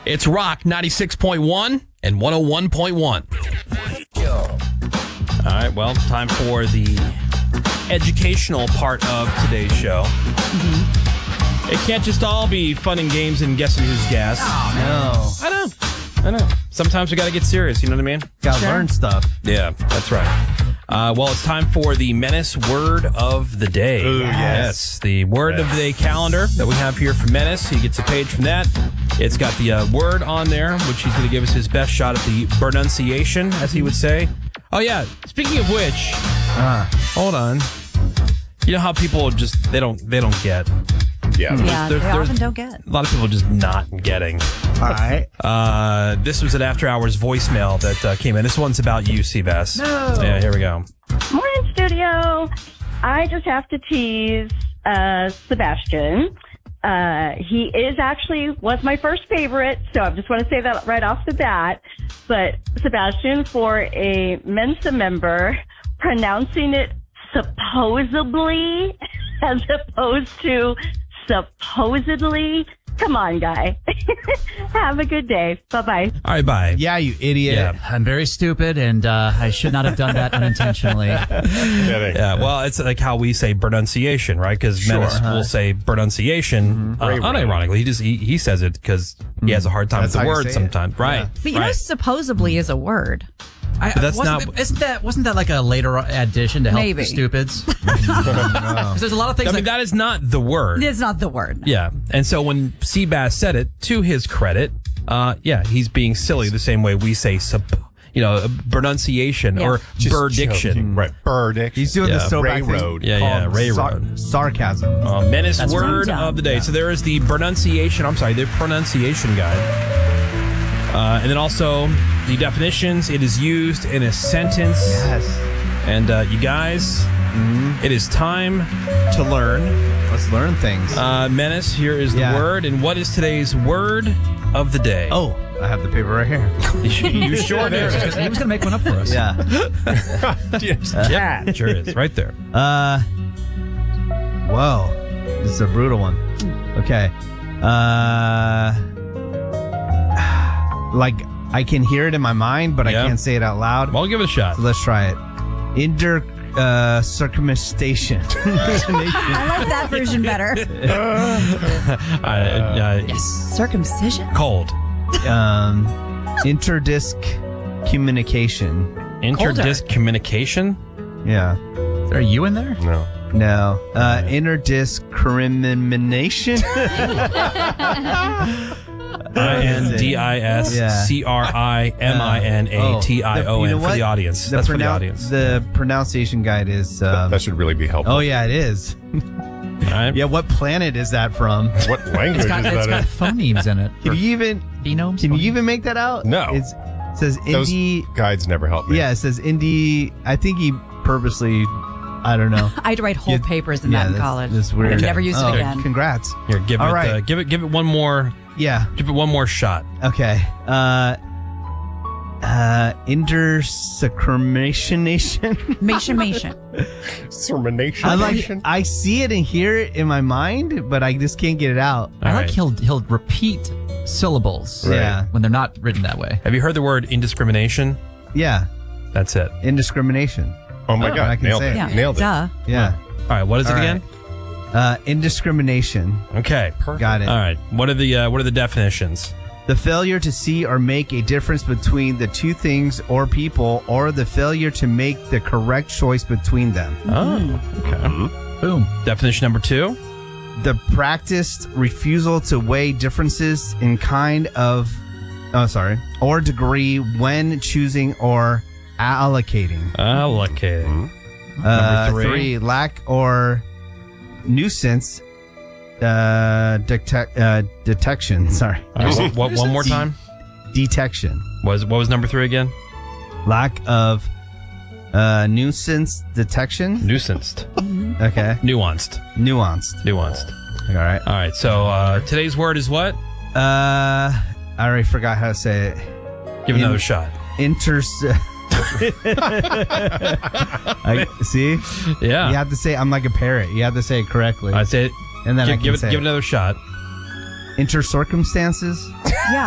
It's Rock 96.1 and 101.1. All right, well, time for the educational part of today's show. Mm-hmm. It can't just all be fun and games and guessing who's gas. Oh, I know. Sometimes we got to get serious, you know what I mean? gotta learn stuff. Yeah, that's right. Well, it's time for the Menace Word of the Day. Ooh, yes. The Word of the Day calendar that we have here for Menace. He gets a page from that. It's got the word on there, which he's going to give us his best shot at the pronunciation, as he would say. Oh, yeah. Speaking of which, hold on. You know how people just, they don't get. Yeah. Yeah, There's- they there's- often don't get. A lot of people just not getting. All right. This was an after-hours voicemail that came in. This one's about you, Seabass. No. Yeah, here we go. Morning, studio. I just have to tease Sebastian. He was my first favorite, so I just want to say that right off the bat. But Sebastian, for a Mensa member, pronouncing it supposedly as opposed to supposedly. Come on, guy. Have a good day. Bye-bye. All right, bye. Yeah, you idiot. Yeah. I'm very stupid, and I should not have done that unintentionally. Yeah, well, it's like how we say pronunciation, right? Because Menace will say pronunciation unironically. He says it because he has a hard time That's with the how you word say it. sometimes. Right. But you know, supposedly is a word. But that's Wasn't that like a later addition to help Maybe. the stupids? 'Cause there's a lot of things. I mean, that is not the word. It's not the word. Yeah. And so when Seabass said it, to his credit, he's being silly the same way we say pronunciation or Just birdiction. joking. Right. Birdiction. He's doing the so Ray back thing Road. called Ray Road. Sarcasm. Menace That's word right. of the day. So there is the pronunciation guide. And then also the definitions. It is used in a sentence. Yes. And you guys, it is time to learn. Let's learn things. Menace, here is the Yeah. word. And what is today's word of the day? Oh, I have the paper right here. You sure do. he was going to make one up for us. Yeah. Yeah, sure is. Right there. Whoa. This is a brutal one. Okay. Like, I can hear it in my mind, but Yeah. I can't say it out loud. Well, give it a shot. So let's try it. Circumstation. I like that version better. Circumcision? Cold. Interdisc communication. Interdisc communication? Yeah. Is there a U in there? No. No. Interdiscrimination. INDISCRIMINATION for the audience. That's for the audience. The pronunciation guide is. That should really be helpful. Oh yeah, it is. All right. Yeah, what planet is that from? What language It's got is that in? phonemes in it. Can you even Phenomes? make that out? No. It says Those indie. guides never help me. Yeah, it says indie. I think he purposely. I don't know. I had to write whole Yeah, papers in that in college. That's weird. And never used it Oh, again. Congrats. Here, give All it. right. Give it one more. Yeah. Give it one more shot. Okay. Intersecretionation. Mation. Sermonation. I see it and hear it in my mind, but I just can't get it out. I All like right. he'll repeat syllables Yeah. when they're not written that way. Have you heard the word indiscrimination? Yeah. That's it. Indiscrimination. Oh my I God. can Nailed say it. it. Yeah. Nailed it. Duh. Yeah. All right. What is it All again? Indiscrimination. Okay. Got it. All right. What are the definitions? The failure to see or make a difference between the two things or people, or the failure to make the correct choice between them. Oh. Okay. Boom. Definition number 2. The practiced refusal to weigh differences in kind of, or degree when choosing or allocating. Allocating. Number Number 3. Lack or nuisance detection. Sorry. All right, what one more time? Detection. What was number 3 again? Lack of nuisance detection. Nuanced. Okay. Nuanced. Nuanced. All right. All right. So today's word is what? I already forgot how to say it. Give it another shot. See? Yeah. You have to say, I'm like a parrot. You have to say it correctly. I'd say and then I can give say it another shot. Intercircumstances?